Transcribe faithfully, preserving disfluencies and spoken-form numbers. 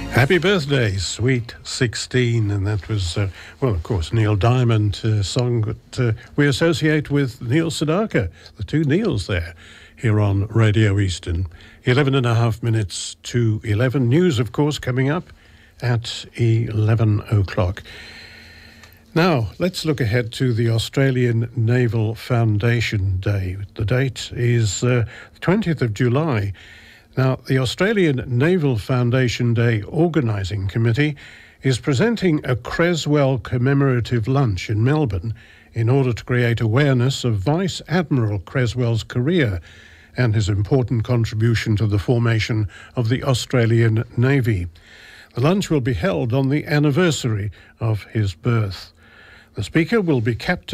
Happy birthday, Sweet sixteen. And that was, uh, well, of course, Neil Diamond, a uh, song that uh, we associate with Neil Sedaka, the two Neils there, here on Radio Eastern. eleven and a half minutes to eleven. News, of course, coming up at eleven o'clock. Now, let's look ahead to the Australian Naval Foundation Day. The date is uh, the twentieth of July. Now, the Australian Naval Foundation Day Organising Committee is presenting a Creswell commemorative lunch in Melbourne in order to create awareness of Vice Admiral Creswell's career and his important contribution to the formation of the Australian Navy. The lunch will be held on the anniversary of his birth. The speaker will be Captain